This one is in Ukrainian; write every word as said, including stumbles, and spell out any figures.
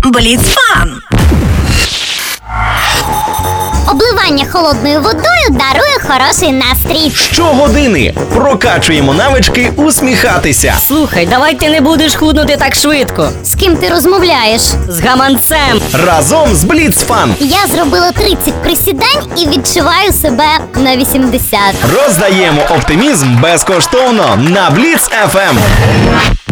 Бліц-фан! Обливання холодною водою дарує хороший настрій. Щогодини прокачуємо навички усміхатися. Слухай, давай ти не будеш худнути так швидко. З ким ти розмовляєш? З гаманцем. Разом з Бліц-фан Я зробила тридцять присідань і відчуваю себе на вісімдесят. роздаємо оптимізм безкоштовно на Бліц еф ем.